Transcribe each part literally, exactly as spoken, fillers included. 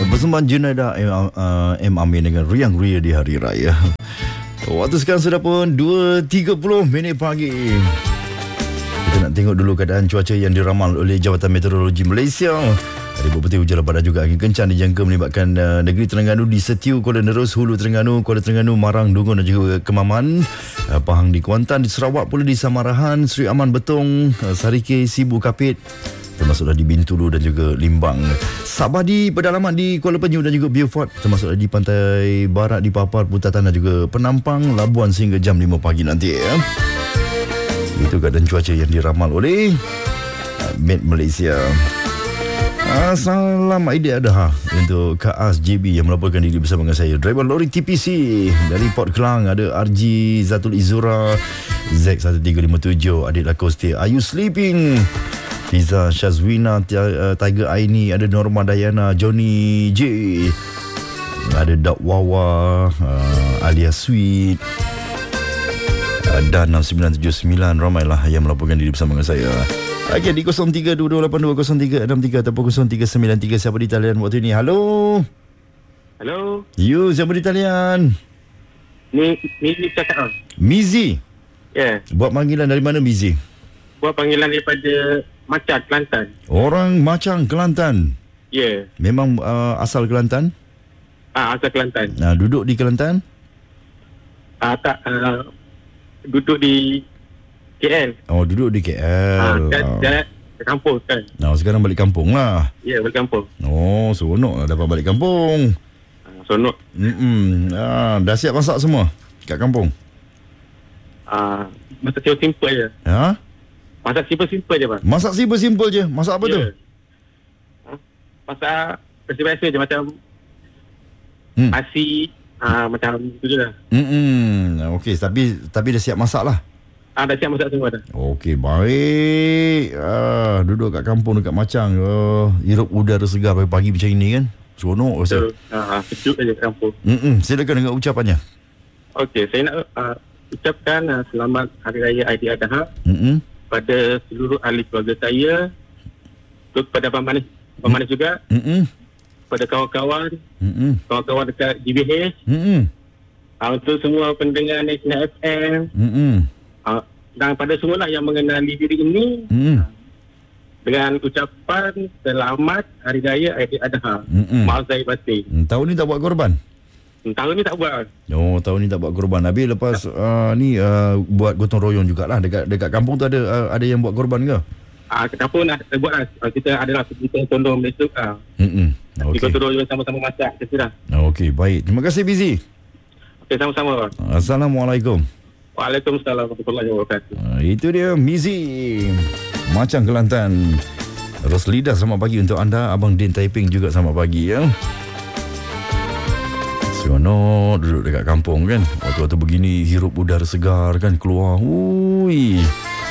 Persembahan Junaida M, uh, M. Amin dengan Riang Ria di Hari Raya. Waktu sekarang sudah pun dua tiga puluh minit pagi. Kita nak tengok dulu keadaan cuaca yang diramal oleh Jabatan Meteorologi Malaysia. Ada beberapa hujan lebat dan juga angin kencang dijangka melibatkan uh, negeri Terengganu di Setiu, Kuala Nerus, Hulu Terengganu, Kuala Terengganu, Marang, Dungun dan juga Kemaman. Uh, Pahang di Kuantan, di Sarawak pula di Samarahan, Seri Aman, Betong, uh, Sarike, Sibu Kapit, termasuklah di Bintulu dan juga Limbang. Sabah di pedalaman di Kuala Penyu dan juga Beaufort, termasuklah di pantai barat di Papar, Putatan dan juga Penampang, Labuan sehingga jam lima pagi nanti ya. Itu keadaan cuaca yang diramal oleh uh, Met Malaysia. Uh, salam Aidiladha untuk Kak As J B yang melaporkan diri bersama dengan saya. Driver lori T P C dari Port Klang ada R G Zatul Izura, Z satu tiga lima tujuh, Adik Lakoste, Are You Sleeping? Fiza Syazwina, Tiger Aini, ada Norma Dayana, Johnny J, ada Dak Wawa, uh, alias Sweet, uh, dan enam sembilan tujuh sembilan. Ramailah yang melaporkan diri bersama dengan saya. Okey, di kosong tiga dua dua lapan dua kosong tiga enam tiga ataupun kosong tiga sembilan tiga. Siapa di talian waktu ini? Halo. Halo. You, siapa di talian? Ni Mizi cakap. Mizi. Ya. Yeah. Buat panggilan dari mana Mizi? Buat panggilan daripada Macang, Kelantan. Orang Macang, Kelantan. Ya. Yeah. Memang uh, asal Kelantan? Ah, asal Kelantan. Nah, duduk di Kelantan? Ah, tak. Uh, duduk di K L. Oh, duduk di K L. Ah, dan, oh. dan ke kampung kan. Nah, sekarang balik kampung lah. Ya, yeah, balik kampung. Oh, seronok lah dapat balik kampung. Ah, seronok. Mm-mm. Ah, dah siap masak semua kat kampung? Ah, masak simple je. Ha? Masak simple-simple je, Pak. Masak simple-simple je. Masak apa yeah. tu? Ha? Masak biasa-biasa je, macam hmm. nasi, ah, macam tu je lah. Mm-mm. Okey, tapi tapi dah siap masak lah. Ah, dah siap masak semua dah. Okey, baik. Ah, duduk kat kampung dekat Macang. Oh, hirup udara segar pagi-pagi macam ini kan. Seronok rasa. Betul. Ah, sejuk je kat kampung. Mm-mm. Silakan dengan ucapannya. Okey, saya nak uh, ucapkan uh, selamat Hari Raya Aidiladha Mm-mm. pada seluruh ahli keluarga saya, kepada Abang Manis, Abang Manis juga, Mm-mm. pada kawan-kawan, Mm-mm. kawan-kawan dekat G B H, Mm-mm. uh, untuk semua pendengar National F M, Mm-mm. uh, dan pada semualah yang mengenali diri ini, Mm-mm. dengan ucapan selamat Hari Raya Aidiladha. Mm-mm. Maaf zahir batin. Hmm, tahun ni tak buat korban? Tahun ni tak buat. Oh, tahun ni tak buat korban. Habis lepas uh, ni uh, buat gotong royong jugalah. Dekat dekat kampung tu ada uh, ada yang buat korban ke? Ah, uh, kampung nak buat lah. Uh, kita adalah kita tolong besok ah. Uh. Hmm. Okey. Kita tolong sama-sama masak kita dah. Okey, baik. Terima kasih Bizi. Okey, sama-sama. Assalamualaikum. Waalaikumsalam warahmatullahi wabarakatuh. Uh, itu dia Mizi, Macang, Kelantan. Roslida, selamat pagi untuk anda. Abang Din Taiping juga selamat pagi ya. Seronok duduk dekat kampung kan. Waktu-waktu begini hirup udara segar kan keluar. Ui.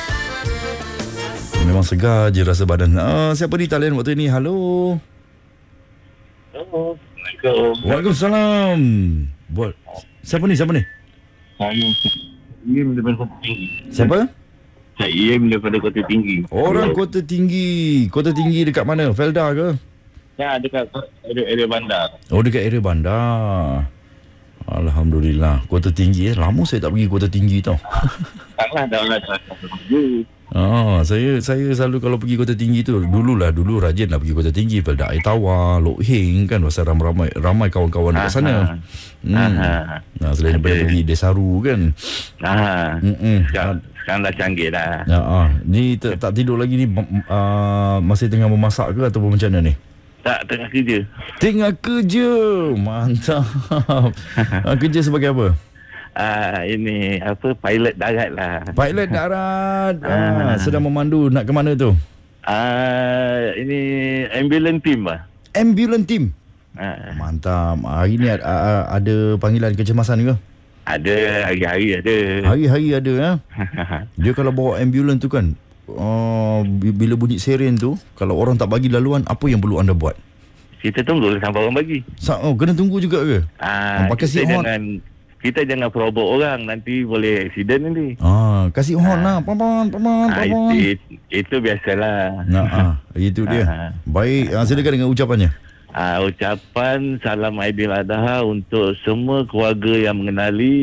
Memang segar je rasa badan. Ah, siapa di talian waktu ini? Halo. Halo. Assalamualaikum. Waalaikumsalam. Buat siapa ni? Siapa ni? Saya Im daripada Kota Tinggi. Siapa? Saya Im daripada Kota Tinggi. Orang Kota Tinggi. Kota Tinggi dekat mana? Felda ke? Ya, dekat area bandar. Oh, dekat area bandar. Alhamdulillah. Kota Tinggi eh. Lama saya tak pergi Kota Tinggi tau. Taklah dah lah. Ah, saya saya selalu kalau pergi Kota Tinggi tu dululah dulu rajin lah pergi Kota Tinggi, Felda Air Tawar, Lok Heng kan, pasal ramai ramai kawan-kawan dekat sana. Hmm. Aha. Nah, selain daripada pergi Desaru kan. Ah. Sekarang, sekarang dah canggih dah. Ya, ah. Ni tak, tak tidur lagi ni uh, masih tengah memasak ke ataupun macam mana ni? Tak, tengah kerja. Tengah kerja. Mantap. Kerja sebagai apa? Ah, ini apa, pilot darat lah. Pilot darat. Ah, sedang memandu nak ke mana tu? Ah, ini ambulance team lah. Ambulance team. Ah. Mantap. Hari ni ada, ada panggilan kecemasan ke? Ada, hari-hari ada. Hari-hari ada ya. Dia kalau bawa ambulans tu kan, uh, bila bunyi siren tu, kalau orang tak bagi laluan, apa yang perlu anda buat? Kita tunggu sampai orang bagi. Sa- oh, kena tunggu juga ke? Ah, oh, pakai kita si horn. jangan kita jangan perobok orang, nanti boleh accident nanti. Ah, kasih horn lah. Paman, paman, Ah, paman. itu, itu biasalah. Nah, ah, itu dia. Ah. Baik, ah, silakan dengan ucapannya. Uh, ucapan salam Aidiladha untuk semua keluarga yang mengenali